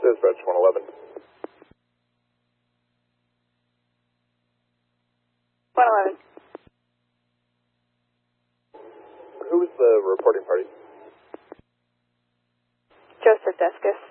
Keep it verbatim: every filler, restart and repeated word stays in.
Dispatch one eleven. one eleven. Who was the reporting party? Joseph Deskus.